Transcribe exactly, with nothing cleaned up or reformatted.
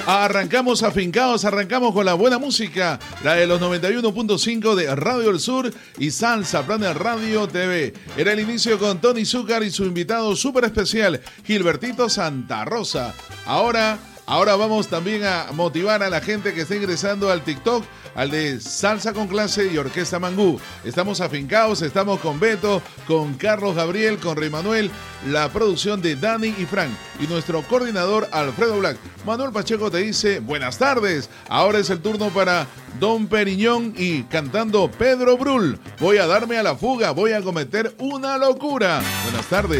Arrancamos afincados, arrancamos con la buena música, la de los noventa y uno punto cinco de Radio del Sur y Salsa Planet Radio T V. Era el inicio con Tony Zúcar y su invitado súper especial, Gilbertito Santa Rosa. Ahora, ahora vamos también a motivar a la gente que está ingresando al TikTok, al de Salsa con Clase y Orquesta Mangú. Estamos afincados, estamos con Beto, con Carlos Gabriel, con Rey Manuel, la producción de Dani y Frank y nuestro coordinador Alfredo Black. Manuel Pacheco te dice buenas tardes. Ahora es el turno para Don Periñón y cantando Pedro Brul. Voy a darme a la fuga, voy a cometer una locura. Buenas tardes.